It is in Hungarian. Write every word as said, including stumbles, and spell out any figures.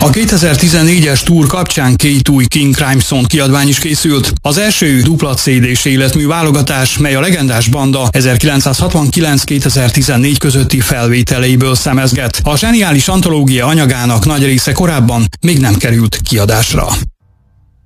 A kétezer-tizennégyes túr kapcsán két új King Crimson kiadvány is készült. Az első dupla cé dés életmű válogatás, mely a legendás banda ezerkilencszázhatvankilenc-kétezer-tizennégy közötti felvételeiből szemezget. A zseniális antológia anyagának nagy része korábban még nem került kiadásra.